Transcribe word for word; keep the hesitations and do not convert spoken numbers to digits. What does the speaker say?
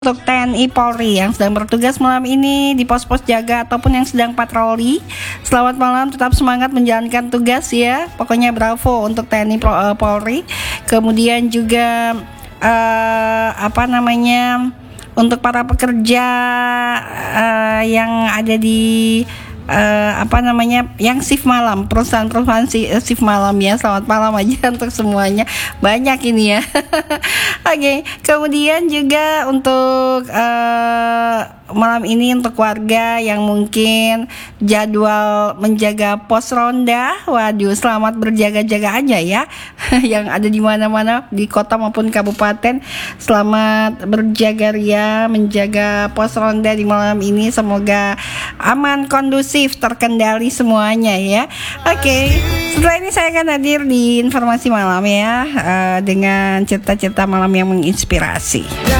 Untuk T N I Polri yang sedang bertugas malam ini di pos-pos jaga ataupun yang sedang patroli, selamat malam, tetap semangat menjalankan tugas ya. Pokoknya bravo untuk T N I Polri. Kemudian juga uh, apa namanya untuk para pekerja uh, yang ada di Uh, apa namanya yang shift malam, perusahaan-perusahaan shift malam ya, selamat malam aja untuk semuanya, banyak ini ya. Oke, okay. Kemudian juga untuk uh, malam ini untuk warga yang mungkin jadwal menjaga pos ronda, waduh selamat berjaga-jaga aja ya. Yang ada di mana-mana di kota maupun kabupaten, selamat berjaga ria menjaga pos ronda di malam ini, semoga aman, kondusif, terkendali semuanya ya. Oke, okay. Setelah ini saya akan hadir di informasi malam ya, uh, dengan cerita-cerita malam yang menginspirasi.